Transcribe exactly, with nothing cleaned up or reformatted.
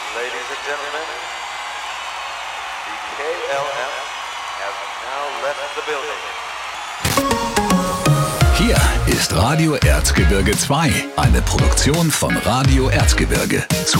Ladies and gentlemen, the K L M has now left the building. Hier ist Radio Erzgebirge zwei, eine Produktion von Radio Erzgebirge. Zu